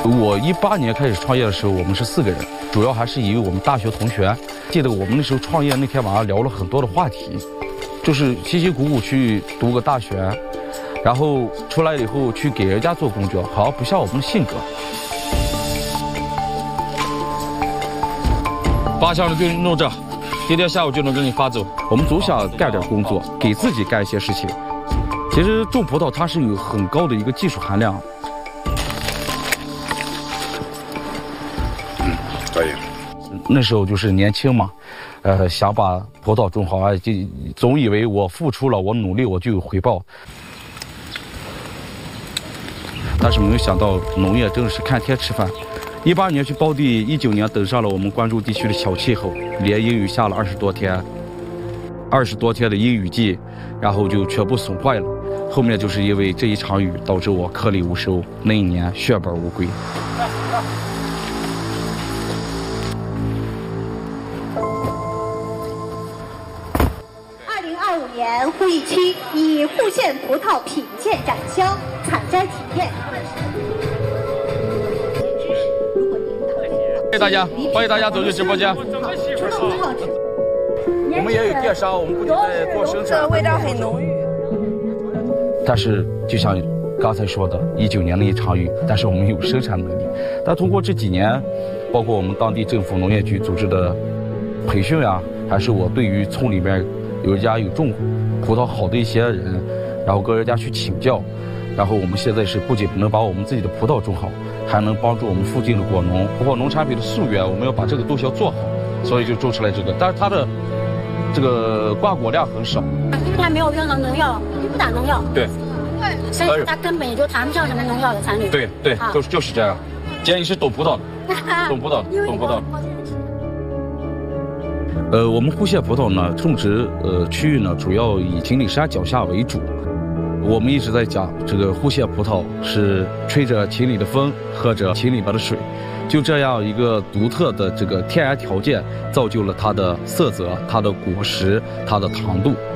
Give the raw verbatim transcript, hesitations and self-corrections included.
我一八年开始创业的时候，我们是四个人，主要还是以我们大学同学。记得我们那时候创业那天晚上聊了很多的话题，就是辛辛苦苦去读个大学，然后出来以后去给人家做工作，好像不像我们的性格。八箱子就弄这，今天下午就能给你发走。我们总想干点工作，给自己干一些事情。其实种葡萄它是有很高的一个技术含量。 嗯，可以。 那时候就是年轻嘛，呃，想把葡萄种好，就总以为我付出了，我努力我就有回报。但是没有想到，农业真的是看天吃饭。一八年去包地，一九年等上了我们关中地区的小气候，连阴雨下了二十多天，二十多天的阴雨季，然后就全部损坏了。后面就是因为这一场雨，导致我颗粒无收，那一年血本无归。 二零二五年鄠邑区以户县葡萄品鉴展销、采摘体验。 谢谢大家，欢迎大家走进直播间。我们也有电商，我们不仅在做生产， 味道很浓郁。 但是就像刚才说的，一九年的一场雨，但是我们有生产能力。但通过这几年，包括我们当地政府农业局组织的培训啊，还是我对于村里面有人家有种葡萄好的一些人，然后跟人家去请教，然后我们现在是不仅能把我们自己的葡萄种好，还能帮助我们附近的果农，包括农产品的溯源，我们要把这个东西要做好，所以就种出来这个。但是它的这个挂果量很少， 因为它没有任何农药，不打农药。 对， 所以它根本也就谈不上什么农药的产品。 对对，啊、就是就是这样。既然你是懂葡萄的，懂葡萄的，懂葡萄的。呃，我们户县葡萄呢，种植呃区域呢，主要以锦里山脚下为主。我们一直在讲，这个户县葡萄是吹着秦岭的风，喝着秦岭的水，就这样一个独特的这个天然条件，造就了它的色泽、它的果实、它的糖度。